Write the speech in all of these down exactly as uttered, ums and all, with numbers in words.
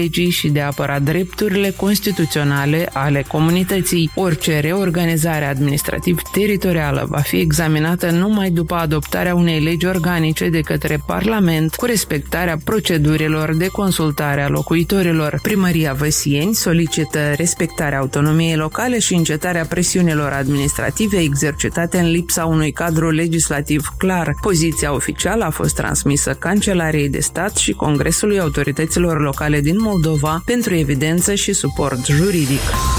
legii și de a apăra drepturile constituționale ale comunității. Orice reorganizare administrativ-teritorială va fi examinată numai după adoptarea unei legi organice de către Parlament, cu respectarea procedurilor de consultare a locuitorilor. Primăria Văsieni solicită respectarea autonomiei locale și încetarea presiunilor administrative exercitate în lipsa unui cadru legislativ clar. Poziția oficială a fost transmisă Cancelariei de Stat și Congresului Autorităților Locale din Moldova pentru evidență și suport juridic.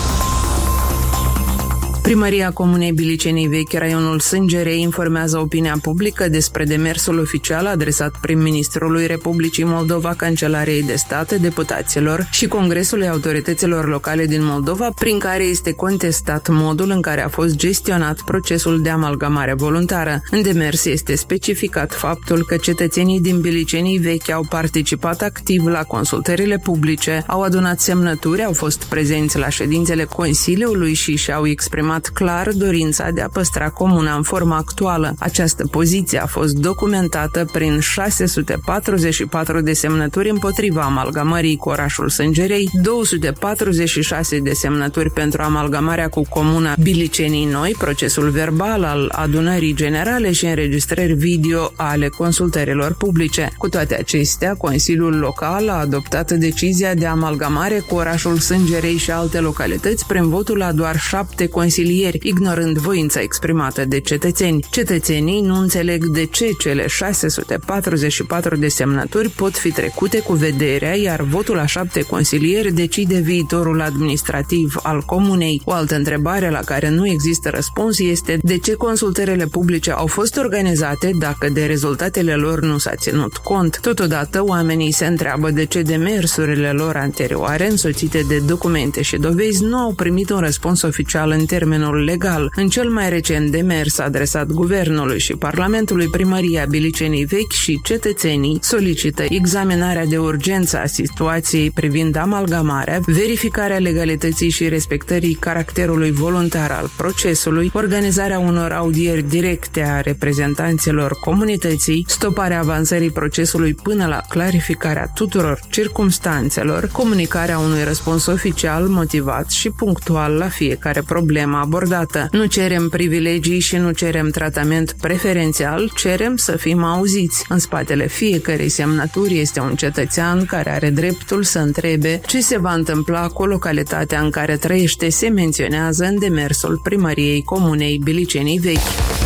Primăria Comunei Bilicenii Vechi, raionul Sângerei, informează opinia publică despre demersul oficial adresat prim-ministrului Republicii Moldova, Cancelariei de Stat, deputaților și Congresului Autorităților Locale din Moldova, prin care este contestat modul în care a fost gestionat procesul de amalgamare voluntară. În demers este specificat faptul că cetățenii din Bilicenii Vechi au participat activ la consultările publice, au adunat semnături, au fost prezenți la ședințele Consiliului și și-au exprimat clar dorința de a păstra comuna în forma actuală. Această poziție a fost documentată prin șase sute patruzeci și patru de semnături împotriva amalgamării cu orașul Sângerei, două sute patruzeci și șase de semnături pentru amalgamarea cu comuna Bilicenii Noi, procesul verbal al adunării generale și înregistrări video ale consultărilor publice. Cu toate acestea, Consiliul Local a adoptat decizia de amalgamare cu orașul Sângerei și alte localități prin votul la doar șapte consilieri, ignorând voința exprimată de cetățeni. Cetățenii nu înțeleg de ce cele șase sute patruzeci și patru de semnături pot fi trecute cu vederea, iar votul a șapte consilieri decide viitorul administrativ al comunei. O altă întrebare la care nu există răspuns este de ce consultările publice au fost organizate dacă de rezultatele lor nu s-a ținut cont. Totodată, oamenii se întreabă de ce demersurile lor anterioare, însoțite de documente și dovezi, nu au primit un răspuns oficial în termenul legal. În cel mai recent demers adresat Guvernului și Parlamentului, Primăria Bilicenii Vechi și cetățenii solicită examinarea de urgență a situației privind amalgamarea, verificarea legalității și respectării caracterului voluntar al procesului, organizarea unor audieri directe a reprezentanților comunității, stoparea avansării procesului până la clarificarea tuturor circumstanțelor, comunicarea unui răspuns oficial, motivat și punctual la fiecare problemă abordată. Nu cerem privilegii și nu cerem tratament preferențial, cerem să fim auziți. În spatele fiecărei semnături este un cetățean care are dreptul să întrebe ce se va întâmpla cu localitatea în care trăiește, se menționează în demersul Primăriei Comunei Bilicenii Vechi.